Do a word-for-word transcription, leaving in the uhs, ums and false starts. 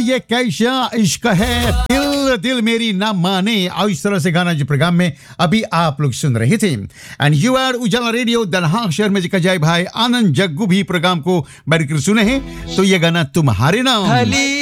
ये कैसा इश्क है, दिल दिल मेरी ना माने, और इस तरह से गाना जो प्रोग्राम में अभी आप लोग सुन रहे थे। एंड यू आर उजाला रेडियो दनहाग शहर में जिका जाए भाई आनंद जग्गू भी प्रोग्राम को बैठकर सुने हैं, तो ये गाना तुम्हारे नाम।